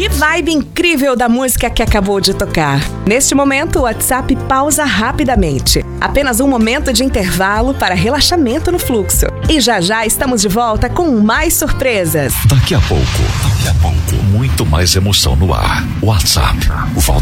vibe incrível da música que acabou de tocar. Neste momento, o WhatsApp pausa rapidamente. Apenas um momento de intervalo para relaxamento no fluxo. E já já estamos de volta com mais surpresas. Daqui a pouco, muito mais emoção no ar. WhatsApp.